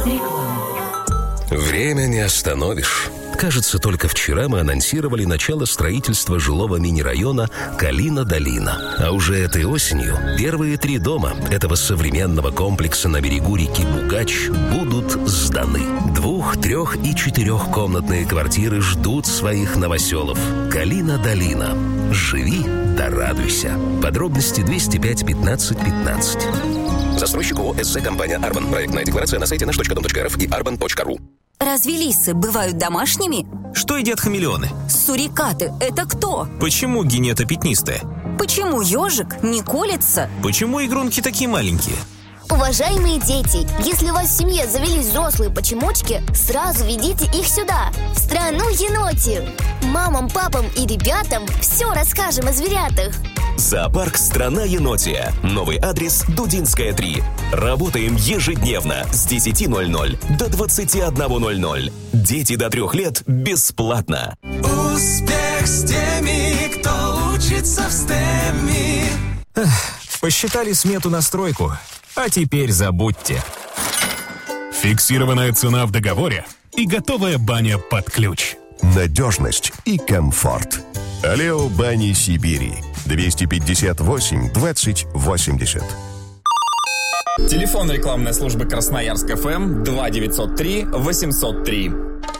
Время не остановишь. Кажется, только вчера мы анонсировали начало строительства жилого мини-района Калина-Долина. А уже этой осенью первые 3 дома этого современного комплекса на берегу реки Бугач будут сданы. 2-, 3- и 4-комнатные квартиры ждут своих новоселов. Калина-Долина. Живи да радуйся. Подробности 205 15 15. Застройщик ООО «СЗ» компания «Арбан». Проектная декларация на сайте наш.дом.рф и arban.ru. Разве лисы бывают домашними? Что едят хамелеоны? Сурикаты – это кто? Почему гинета пятнистая? Почему ежик не колется? Почему игрунки такие маленькие? Уважаемые дети, если у вас в семье завелись взрослые почемучки, сразу ведите их сюда, в страну енотів. Мамам, папам и ребятам все расскажем о зверятах. Зоопарк «Страна енотия». Новый адрес – Дудинская, 3. Работаем ежедневно с 10:00 до 21:00. Дети до 3 лет бесплатно. Успех с теми, кто учится в STEM. Посчитали смету на стройку, а теперь забудьте. Фиксированная цена в договоре и готовая баня под ключ. Надежность и комфорт. Алео Бани Сибири. 258 20 80. Телефон рекламной службы Красноярск ФМ 2903 803.